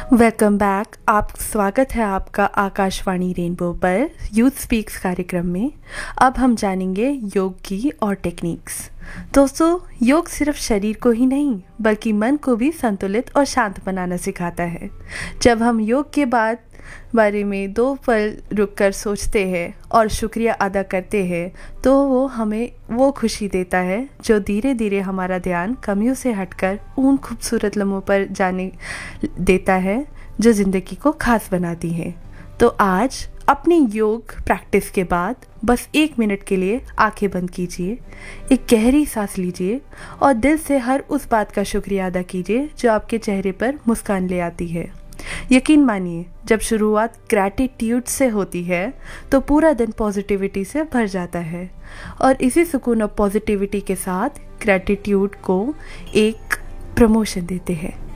Welcome back. स्वागत है आपका आकाशवाणी रेनबो पर यूथ स्पीक्स कार्यक्रम में। अब हम जानेंगे योग की और टेक्निक्स। दोस्तों, योग सिर्फ शरीर को ही नहीं बल्कि मन को भी संतुलित और शांत बनाना सिखाता है। जब हम योग के बारे में दो पल रुककर सोचते हैं और शुक्रिया अदा करते हैं तो वो हमें वो खुशी देता है जो धीरे धीरे हमारा ध्यान कमियों से हटकर उन खूबसूरत लम्हों पर जाने देता है जो ज़िंदगी को खास बनाती है। तो आज अपनी योग प्रैक्टिस के बाद बस 1 मिनट के लिए आंखें बंद कीजिए, एक गहरी सांस लीजिए और दिल से हर उस बात का शुक्रिया अदा कीजिए जो आपके चेहरे पर मुस्कान ले आती है। यकीन मानिए, जब शुरुआत ग्रैटिट्यूड से होती है तो पूरा दिन पॉजिटिविटी से भर जाता है और इसी सुकून और पॉजिटिविटी के साथ ग्रैटिट्यूड को एक प्रमोशन देते हैं।